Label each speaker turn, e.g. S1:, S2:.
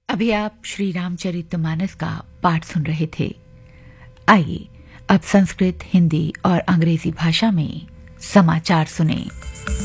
S1: अभी आप श्री रामचरितमानस का पाठ सुन रहे थे। आइए अब संस्कृत, हिंदी और अंग्रेजी भाषा में समाचार सुनें।